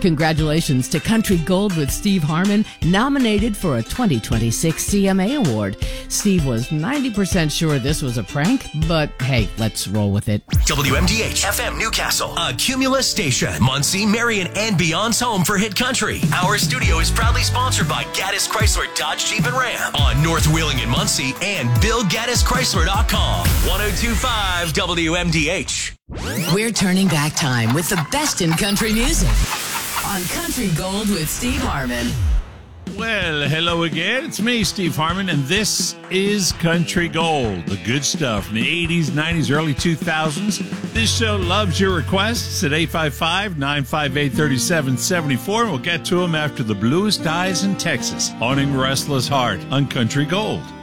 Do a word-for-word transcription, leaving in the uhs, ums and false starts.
Congratulations to Country Gold with Steve Harmon, nominated for a twenty twenty-six C M A award. Steve was ninety percent sure this was a prank, but hey, let's roll with it. W M D H F M Newcastle, a Cumulus station. Muncie, Marion, and beyond's home for hit country. Our studio is proudly sponsored by Gaddis Chrysler Dodge Jeep and Ram on North Wheeling in Muncie and Bill Gaddis Chrysler dot com. one oh two point five W M D H. We're turning back time with the best in country music on Country Gold with Steve Harmon. Well, hello again. It's me, Steve Harmon, and this is Country Gold, the good stuff from the eighties, nineties, early two thousands. This show loves your requests at eight five five, nine five eight, three seven seven four, and we'll get to them after the bluest eyes in Texas, haunting Restless Heart on Country Gold.